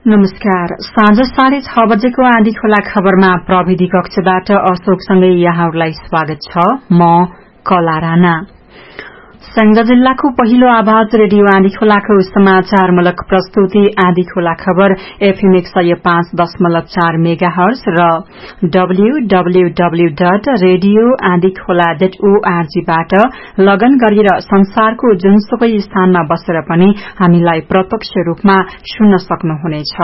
नमस्कार। साँझ 6:30 बजेको आँधी खोला खबरमा प्रविधि कक्षबाट अशोकसँगै यहाँहरूलाई स्वागत छ। म कला राणा। स्याङ्जा जिल्लाको पहिलो आवाज रेडियो आँधी खोलाको समाचारमूलक प्रस्तुति आँधी खोला खबर FM 105.4 मेगाहर्ज र www.radioandikhola.org बाट लगन गरेर संसारको जुनसुकै स्थानमा बसेर पनि हामीलाई प्रत्यक्ष रूपमा सुन्न सक्नुहुनेछ।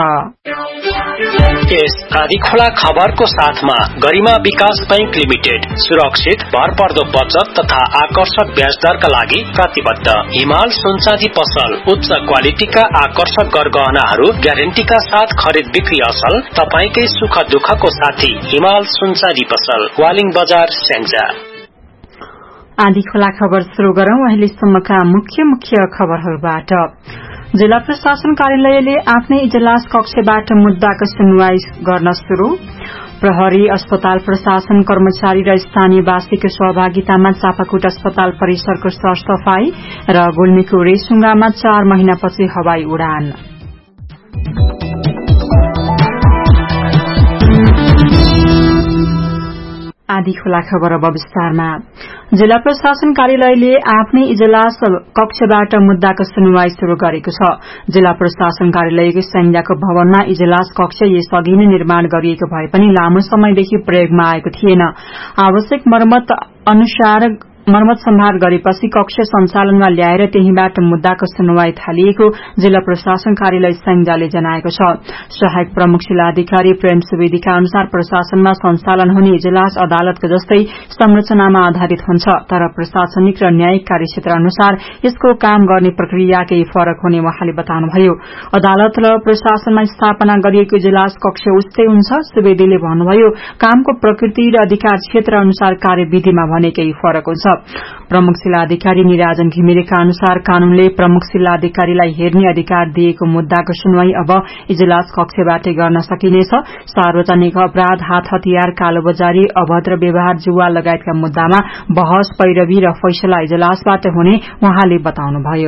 यस आँधी खोला खबरको साथमा गरिमा विकास बैंक लिमिटेड सुरक्षित भरपर्दो बचत तथा आकर्षक ब्याज दरका लागि प्रतिबद्ध। हिमाल सुनचाँदी पसल उच्च क्वालिटीका आकर्षक गरगहनाहरू ग्यारेन्टीका साथ खरिद बिक्री असल। तपाईकै सुख दुःखको साथी हिमाल सुनचाँदी पसल, वालिङ बजार, स्याङ्जा। आँधी खोला खबर शुरू गरौं अहिलेसम्मका मुख्य खबरहरूबाट। जिल्ला प्रशासन कार्यालयले आफ्नै इजलास कक्षबाट मुद्दाको सुनवाई गर्न शुरू। प्रहरी, अस्पताल प्रशासन कर्मचारी र स्थानीयवासीको सहभागितामा चापाकोट अस्पताल परिसरको सरसफाई र गुल्मीको रेसुङ्गामा 4 महिनापछि हवाई उडान। आँधी खोला खबर अब विस्तारमा। जिल्ला प्रशासन कार्यालयले आफ्नै इजलास कक्षबाट मुद्दाको सुनवाई शुरू गरेको छ। जिल्ला प्रशासन कार्यालयको स्याङ्जाको भवनमा इजलास कक्ष यसअघि नै निर्माण गरिएको भए पनि लामो समयदेखि प्रयोगमा आएको थिएन। आवश्यक मर्मत सम्भार गरेपछि कक्ष सञ्चालनमा ल्याएर त्यहीबाट मुद्दाको सुनवाई थालिएको जिल्ला प्रशासन कार्यालय स्याङ्जाले जनाएको छ। सहायक प्रमुख जिल्लाधिकारी प्रेम सुवेदीका अनुसार प्रशासनमा सञ्चालन हुने इजलास अदालतको जस्तै संरचनामा आधारित हुन्छ, तर प्रशासनिक र न्यायिक कार्यक्षेत्र अनुसार यसको काम गर्ने प्रक्रिया केही फरक हुने उहाँले बताउनुभयो। अदालत र प्रशासनमा स्थापना गरिएको इजलास कक्ष उस्तै हुन्छ। सुवेदीले भन्नुभयो, कामको प्रकृति र अधिकार क्षेत्र अनुसार कार्यविधिमा भने केही फरक हुन्छ। प्रमुख जिल्लाधिकारी निराजन घिमिरेका अनुसार कानूनले प्रमुख जिल्लाधिकारीलाई हेर्ने अधिकार दिएको मुद्दाको सुनवाई अब इजलास कक्षबाटै गर्न सकिनेछ। सार्वजनिक अपराध, हात हतियार, कालोबजारी, अभद्र व्यवहार, जुवा लगायतका मुद्दामा बहस, पैरवी र फैसला इजलासबाट हुने उहाँले बताउनुभयो।